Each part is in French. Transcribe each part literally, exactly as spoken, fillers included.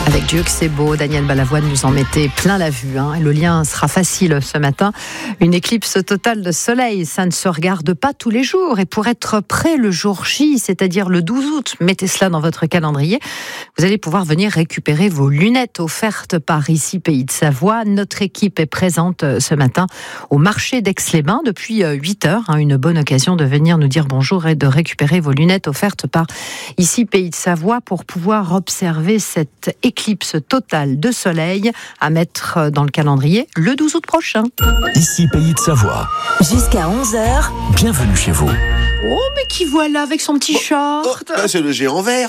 Avec Dieu que c'est beau, Daniel Balavoine nous en mettait plein la vue. Hein. Le lien sera facile ce matin. Une éclipse totale de soleil, ça ne se regarde pas tous les jours. Et pour être prêt le jour J, c'est-à-dire le douze août, mettez cela dans votre calendrier, vous allez pouvoir venir récupérer vos lunettes offertes par Ici Pays de Savoie. Notre équipe est présente ce matin au marché d'Aix-les-Bains depuis huit heures. Hein. Une bonne occasion de venir nous dire bonjour et de récupérer vos lunettes offertes par Ici Pays de Savoie pour pouvoir observer cette éclipse. Éclipse totale de soleil à mettre dans le calendrier le douze août prochain. Ici Pays de Savoie. Jusqu'à onze heures. Bienvenue chez vous. Oh, mais qui voilà avec son petit short. Oh, là, c'est le géant vert.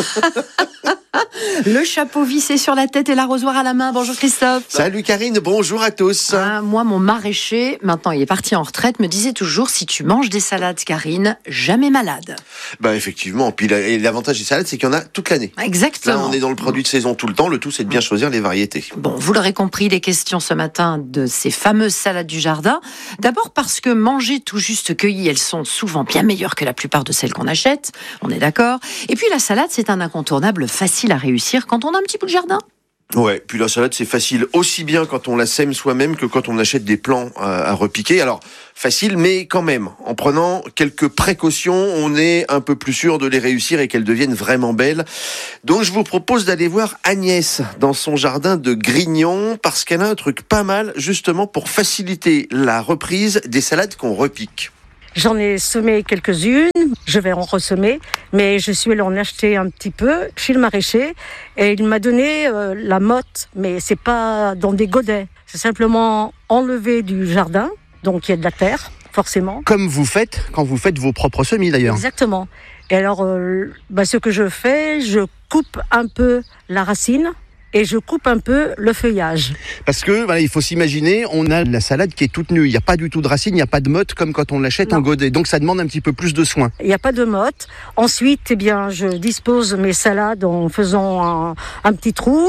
Le chapeau vissé sur la tête et l'arrosoir à la main. Bonjour Christophe. Salut Karine, bonjour à tous. Ah, moi, mon maraîcher, maintenant il est parti en retraite, me disait toujours, si tu manges des salades, Karine, jamais malade. Bah effectivement, puis l'avantage des salades, c'est qu'il y en a toute l'année. Exactement. Là, on est dans le produit de saison tout le temps, le tout c'est de bien choisir les variétés. Bon, vous l'aurez compris, les questions ce matin de ces fameuses salades du jardin. D'abord parce que manger tout juste cueillies, elles sont souvent bien meilleures que la plupart de celles qu'on achète, on est d'accord. Et puis la salade, c'est un incontournable facile à réussir quand on a un petit bout de jardin. Ouais, puis la salade c'est facile aussi bien quand on la sème soi-même que quand on achète des plants à, à repiquer. Alors facile, mais quand même, en prenant quelques précautions, on est un peu plus sûr de les réussir et qu'elles deviennent vraiment belles. Donc je vous propose d'aller voir Agnès dans son jardin de Grignon parce qu'elle a un truc pas mal justement pour faciliter la reprise des salades qu'on repique. J'en ai semé quelques-unes, je vais en ressemer, mais je suis allée en acheter un petit peu chez le maraîcher et il m'a donné euh, la motte, mais c'est pas dans des godets, c'est simplement enlevé du jardin, donc il y a de la terre, forcément. Comme vous faites quand vous faites vos propres semis d'ailleurs. Exactement. Et alors, euh, bah, ce que je fais, je coupe un peu la racine. Et je coupe un peu le feuillage. Parce que, voilà, il faut s'imaginer, on a la salade qui est toute nue. Il n'y a pas du tout de racines, il n'y a pas de motte comme quand on l'achète non. en godet. Donc ça demande un petit peu plus de soin. Il n'y a pas de motte. Ensuite, eh bien, je dispose mes salades en faisant un, un petit trou.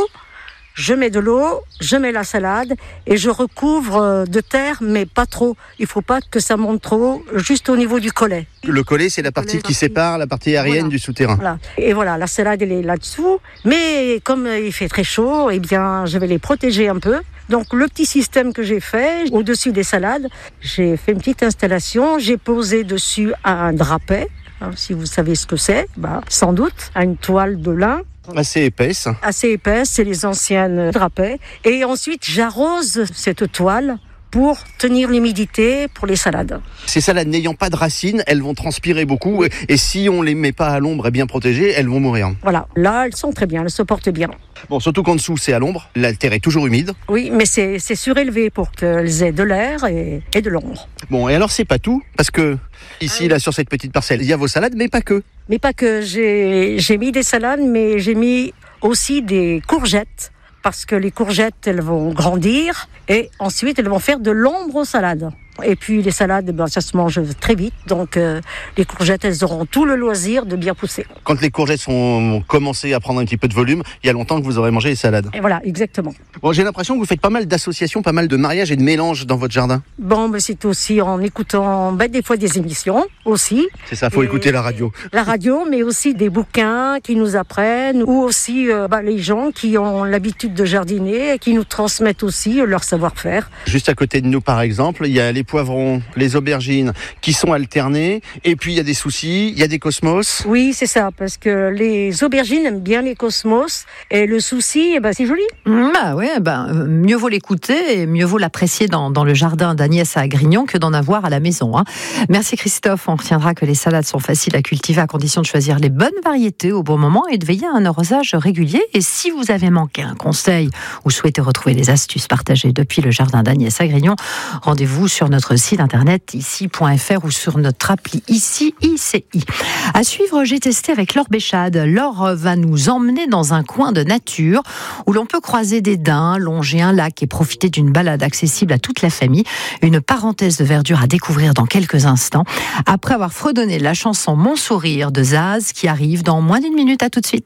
Je mets de l'eau, je mets la salade et je recouvre de terre, mais pas trop. Il ne faut pas que ça monte trop, juste au niveau du collet. Le collet, c'est la partie qui sépare la partie aérienne voilà. du souterrain. Voilà. Et voilà, la salade, elle est là-dessous. Mais comme il fait très chaud, eh bien, je vais les protéger un peu. Donc, le petit système que j'ai fait, au-dessus des salades, j'ai fait une petite installation. J'ai posé dessus un drapet. Hein, si vous savez ce que c'est, bah, sans doute, une toile de lin. Assez épaisse. Assez épaisse, c'est les anciennes drapets. Et ensuite, j'arrose cette toile pour tenir l'humidité pour les salades. Ces salades n'ayant pas de racines, elles vont transpirer beaucoup. Et si on les met pas à l'ombre et bien protégées, elles vont mourir. Voilà, là, elles sont très bien, elles se portent bien. Bon, surtout qu'en dessous, c'est à l'ombre. La terre est toujours humide. Oui, mais c'est, c'est surélevé pour qu'elles aient de l'air et, et de l'ombre. Bon, et alors, c'est pas tout. Parce que ici, là, sur cette petite parcelle, il y a vos salades, mais pas que. Mais pas que. J'ai, j'ai mis des salades, mais j'ai mis aussi des courgettes. Parce que les courgettes, elles vont grandir et ensuite, elles vont faire de l'ombre aux salades. Et puis, les salades, ben, ça se mange très vite. Donc, euh, les courgettes, elles auront tout le loisir de bien pousser. Quand les courgettes sont commencé à prendre un petit peu de volume, il y a longtemps que vous aurez mangé les salades. Et voilà, exactement. Bon, j'ai l'impression que vous faites pas mal d'associations, pas mal de mariages et de mélanges dans votre jardin. Bon, mais c'est aussi en écoutant ben, des fois des émissions aussi. C'est ça, faut et écouter la radio. La radio, mais aussi des bouquins qui nous apprennent ou aussi euh, ben, les gens qui ont l'habitude de jardiner et qui nous transmettent aussi leur savoir-faire. Juste à côté de nous, par exemple, il y a les poivrons, les aubergines qui sont alternés. Et puis, il y a des soucis, il y a des cosmos. Oui, c'est ça, parce que les aubergines aiment bien les cosmos. Et le souci, eh ben, c'est joli. Bah ouais, ben, mieux vaut l'écouter et mieux vaut l'apprécier dans, dans le jardin d'Agnès à Grignon que d'en avoir à la maison. Hein. Merci Christophe. On retiendra que les salades sont faciles à cultiver à condition de choisir les bonnes variétés au bon moment et de veiller à un arrosage régulier. Et si vous avez manqué un conseil ou souhaitez retrouver les astuces partagées depuis le jardin d'Agnès à Grignon, rendez-vous sur notre site internet ici point f r ou sur notre appli Ici I C I. À suivre, j'ai testé avec Laure Béchade. Laure va nous emmener dans un coin de nature où l'on peut croiser des daims, longer un lac et profiter d'une balade accessible à toute la famille. Une parenthèse de verdure à découvrir dans quelques instants. Après avoir fredonné la chanson Mon sourire de Zaz qui arrive dans moins d'une minute. À tout de suite.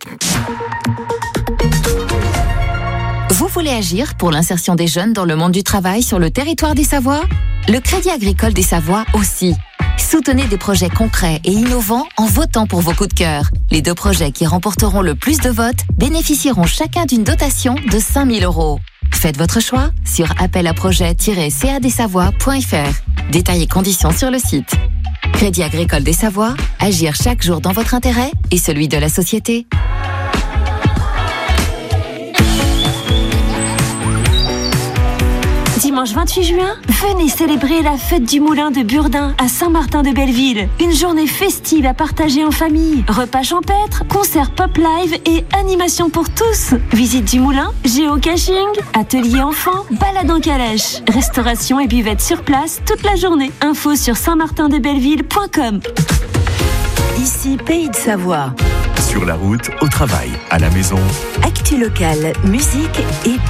Vous voulez agir pour l'insertion des jeunes dans le monde du travail sur le territoire des Savoies ? Le Crédit agricole des Savoies aussi. Soutenez des projets concrets et innovants en votant pour vos coups de cœur. Les deux projets qui remporteront le plus de votes bénéficieront chacun d'une dotation de cinq mille euros. Faites votre choix sur appel à projet tiret c a d savoie point f r. Détails et conditions sur le site. Crédit Agricole des Savoies, agir chaque jour dans votre intérêt et celui de la société. Dimanche vingt-huit juin, venez célébrer la fête du moulin de Burdin à Saint-Martin-de-Belleville. Une journée festive à partager en famille. Repas champêtres, concerts pop live et animation pour tous. Visite du moulin, géocaching, atelier enfants, balade en calèche. Restauration et buvette sur place toute la journée. Info sur saint martin de belleville point com. Ici Pays de Savoie. Sur la route, au travail, à la maison. Actu locale, musique et